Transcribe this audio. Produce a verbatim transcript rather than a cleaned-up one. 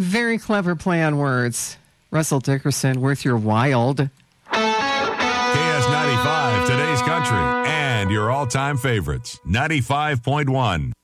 Very clever play on words. Russell Dickerson, worth your wild. K S ninety-five, today's country, and your all-time favorites. ninety-five point one.